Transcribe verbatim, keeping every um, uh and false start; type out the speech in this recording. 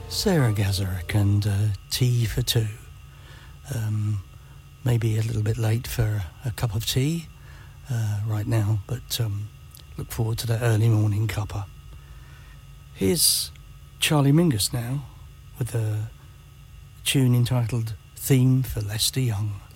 Sarah Gazarek and uh, Tea for Two. Um, maybe a little bit late for a cup of tea uh, right now, but um, look forward to that early morning cuppa. Here's Charlie Mingus now with a tune entitled Theme for Lester Young.